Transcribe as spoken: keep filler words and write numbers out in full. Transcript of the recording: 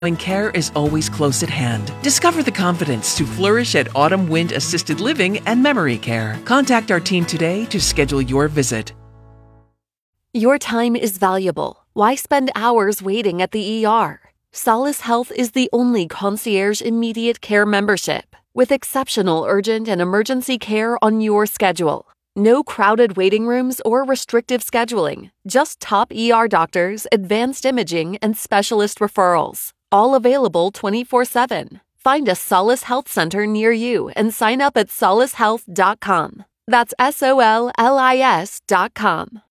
When care is always close at hand. Discover the confidence to flourish at Autumn Wind Assisted Living and Memory Care. Contact our team today to schedule your visit. Your time is valuable. Why spend hours waiting at the E R? Solace Health is the only concierge immediate care membership with exceptional urgent and emergency care on your schedule. No crowded waiting rooms or restrictive scheduling. Just top E R doctors, advanced imaging, and specialist referrals. All available twenty-four seven. Find a Solace Health Center near you and sign up at solace health dot com. That's S O L L I S dot com.